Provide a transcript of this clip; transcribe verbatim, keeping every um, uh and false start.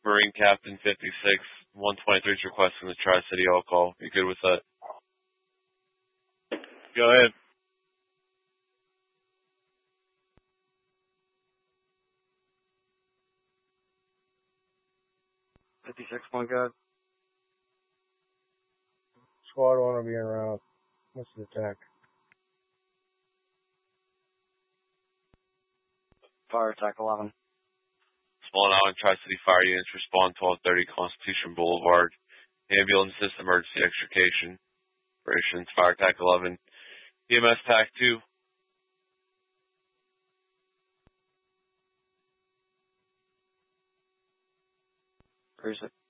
Marine Captain fifty-six, one twenty-three is requesting the Tri-City all call. You good with that? Go ahead. fifty-six, one good. Squad one will be en route. What's the attack? Fire attack eleven. Small Island Tri-City Fire Units respond twelve thirty Constitution Boulevard. Ambulances, emergency extrication. Operations, Fire Attack eleven. E M S Pack two. Where is it?